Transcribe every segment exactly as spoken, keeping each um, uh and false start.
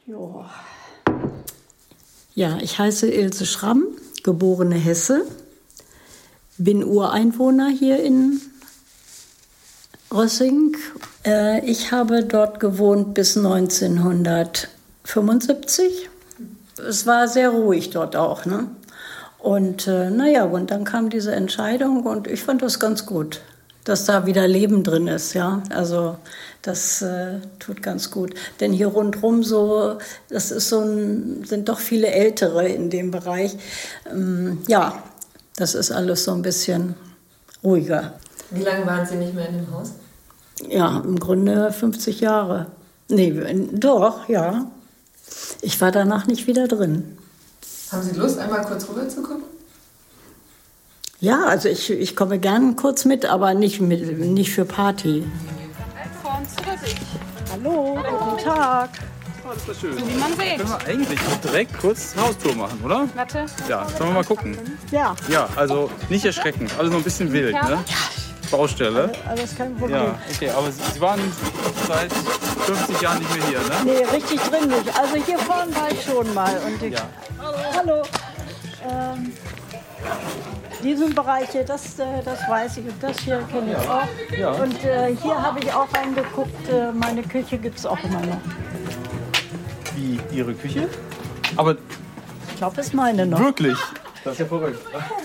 Jo. Ja, ich heiße Ilse Schramm, geborene Hesse, bin Ureinwohner hier in Rössing. Äh, ich habe dort gewohnt bis neunzehnhundertfünfundsiebzig. Es war sehr ruhig dort auch, ne? Und äh, naja, und dann kam diese Entscheidung und ich fand das ganz gut, dass da wieder Leben drin ist, ja. Also das äh, tut ganz gut. Denn hier rundherum so, das ist so ein, sind doch viele Ältere in dem Bereich. Ähm, ja, das ist alles so ein bisschen ruhiger. Wie lange waren Sie nicht mehr in dem Haus? Ja, im Grunde fünfzig Jahre. Nee, doch, ja. Ich war danach nicht wieder drin. Haben Sie Lust, einmal kurz rüber zu gucken? Ja, also ich, ich komme gern kurz mit, aber nicht, mit, nicht für Party. Hallo, guten Tag. Oh, das ist schön. Wie man sieht. Können wir eigentlich direkt kurz eine Haustour machen, oder? Warte. Ja, sollen wir mal gucken? Ja. Ja, also nicht erschreckend, alles noch ein bisschen wild, ne? Baustelle. Alles kein Problem. Ja, okay, aber Sie, Sie waren seit fünfzig Jahren nicht mehr hier, ne? Nee, richtig drin nicht. Also hier vorne war ich schon mal. Und ich, Ja. Hallo. Ähm, diesen Bereich hier, das, äh, das weiß ich. Und das hier kenne ich auch. Ja. Und äh, hier habe ich auch reingeguckt. Äh, meine Küche gibt es auch immer noch. Wie Ihre Küche? Aber Ich glaube, das ist meine noch. wirklich? Das ist ja verrückt.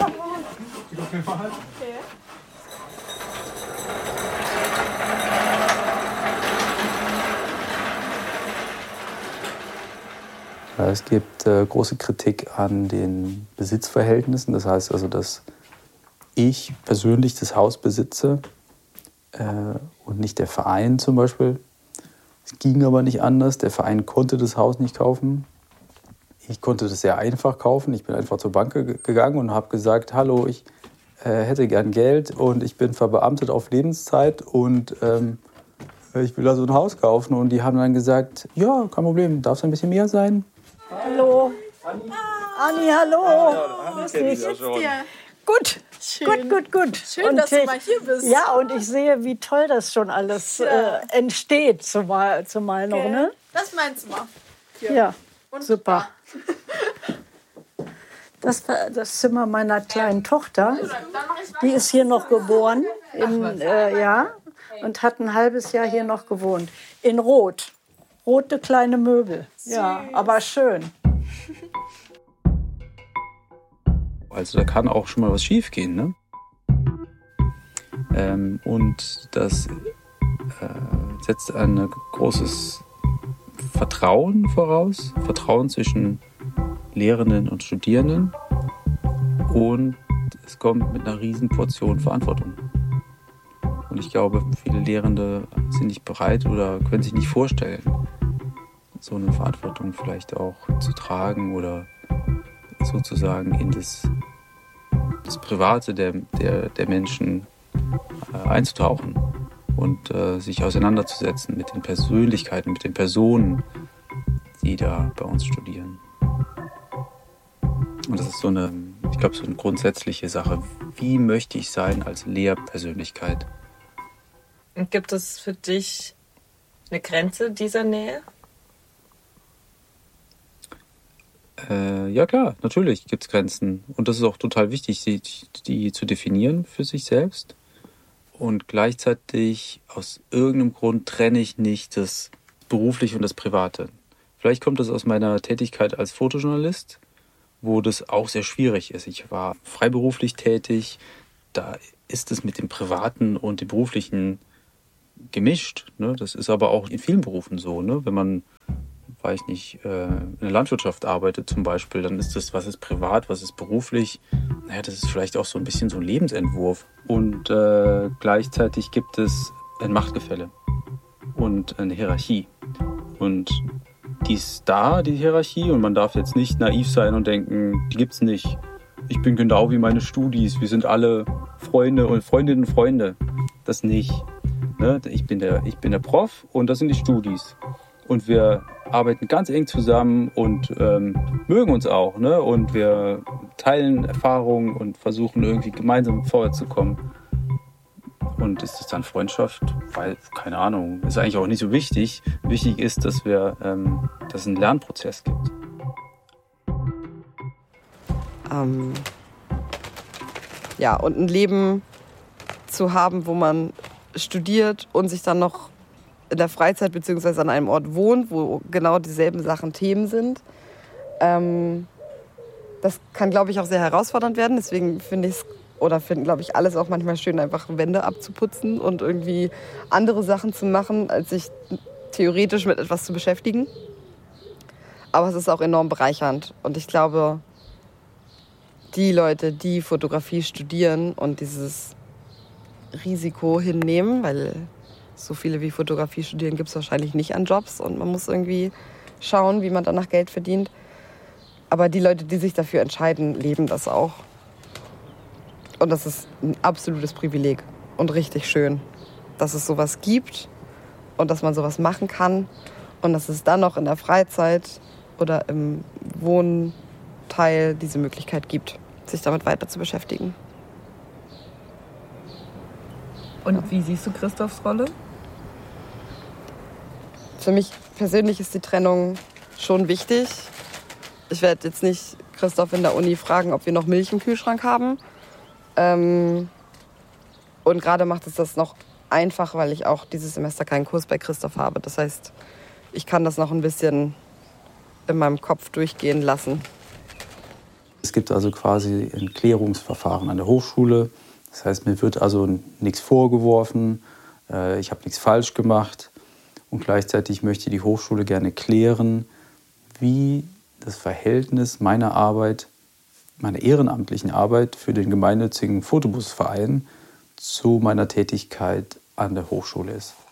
Es gibt äh, große Kritik an den Besitzverhältnissen. Das heißt also, dass ich persönlich das Haus besitze äh, und nicht der Verein zum Beispiel. Es ging aber nicht anders. Der Verein konnte das Haus nicht kaufen. Ich konnte das sehr einfach kaufen. Ich bin einfach zur Bank ge- gegangen und habe gesagt, hallo, ich äh, hätte gern Geld und ich bin verbeamtet auf Lebenszeit und ähm, ich will da so ein Haus kaufen. Und die haben dann gesagt, ja, kein Problem, darf es ein bisschen mehr sein? Hallo. Anni, hallo. Grüß dich. Gut. Schön. Gut, gut, gut. Schön, und dass du ich, mal hier bist. Ja, und ich sehe, wie toll das schon alles Ja. äh, entsteht, zumal, zumal noch, ne? Das ist mein Zimmer. Ja, Und super. Das war das Zimmer meiner kleinen Tochter. Die ist hier noch geboren, in, äh, ja, und hat ein halbes Jahr hier noch gewohnt. In Rot. Rote kleine Möbel. Ja, aber schön. Also da kann auch schon mal was schief gehen, ne? Ähm, und das äh, setzt ein großes Vertrauen voraus. Vertrauen zwischen Lehrenden und Studierenden. Und es kommt mit einer riesen Portion Verantwortung. Und ich glaube, viele Lehrende sind nicht bereit oder können sich nicht vorstellen, so eine Verantwortung vielleicht auch zu tragen oder sozusagen in das, das Private der, der, der Menschen äh, einzutauchen und äh, sich auseinanderzusetzen mit den Persönlichkeiten, mit den Personen, die da bei uns studieren. Und das ist so eine, ich glaube, so eine grundsätzliche Sache. Wie möchte ich sein als Lehrpersönlichkeit? Und gibt es für dich eine Grenze dieser Nähe? Äh, ja klar, natürlich gibt es Grenzen. Und das ist auch total wichtig, die, die zu definieren für sich selbst. Und gleichzeitig aus irgendeinem Grund trenne ich nicht das Berufliche und das Private. Vielleicht kommt das aus meiner Tätigkeit als Fotojournalist, wo das auch sehr schwierig ist. Ich war freiberuflich tätig, da ist es mit dem Privaten und dem Beruflichen gemischt. Ne? Das ist aber auch in vielen Berufen so. Ne? Wenn man, weiß ich nicht, in der Landwirtschaft arbeitet zum Beispiel, dann ist das, was ist privat, was ist beruflich. Naja, das ist vielleicht auch so ein bisschen so ein Lebensentwurf. Und äh, gleichzeitig gibt es ein Machtgefälle und eine Hierarchie. Und die ist da, die Hierarchie, und man darf jetzt nicht naiv sein und denken, die gibt's nicht. Ich bin genau wie meine Studis, wir sind alle Freunde und Freundinnen und Freunde. Das nicht. Ne? Ich bin der, ich bin der Prof und das sind die Studis. Und wir arbeiten ganz eng zusammen und ähm, mögen uns auch. Ne? Und wir teilen Erfahrungen und versuchen irgendwie gemeinsam vorwärts zu kommen. Und ist es dann Freundschaft? Weil, keine Ahnung, ist eigentlich auch nicht so wichtig. Wichtig ist, dass wir, ähm, dass es einen Lernprozess gibt. Ähm, ja, und ein Leben zu haben, wo man studiert und sich dann noch in der Freizeit beziehungsweise an einem Ort wohnt, wo genau dieselben Sachen Themen sind. Ähm, das kann, glaube ich, auch sehr herausfordernd werden. Deswegen finde ich es, oder finden, glaube ich, alles auch manchmal schön, einfach Wände abzuputzen und irgendwie andere Sachen zu machen, als sich theoretisch mit etwas zu beschäftigen. Aber es ist auch enorm bereichernd. Und ich glaube, die Leute, die Fotografie studieren und dieses Risiko hinnehmen, weil so viele wie Fotografie studieren gibt es wahrscheinlich nicht an Jobs und man muss irgendwie schauen, wie man danach Geld verdient. Aber die Leute, die sich dafür entscheiden, leben das auch. Und das ist ein absolutes Privileg und richtig schön, dass es sowas gibt und dass man sowas machen kann und dass es dann noch in der Freizeit oder im Wohnteil diese Möglichkeit gibt, sich damit weiter zu beschäftigen. Und wie siehst du Christophs Rolle? Für mich persönlich ist die Trennung schon wichtig. Ich werde jetzt nicht Christoph in der Uni fragen, ob wir noch Milch im Kühlschrank haben. Ähm, und gerade macht es das noch einfach, weil ich auch dieses Semester keinen Kurs bei Christoph habe. Das heißt, ich kann das noch ein bisschen in meinem Kopf durchgehen lassen. Es gibt also quasi ein Klärungsverfahren an der Hochschule. Das heißt, mir wird also nichts vorgeworfen, äh, ich habe nichts falsch gemacht. Und gleichzeitig möchte die Hochschule gerne klären, wie das Verhältnis meiner Arbeit, meiner ehrenamtlichen Arbeit für den gemeinnützigen Fotobusverein zu meiner Tätigkeit an der Hochschule ist.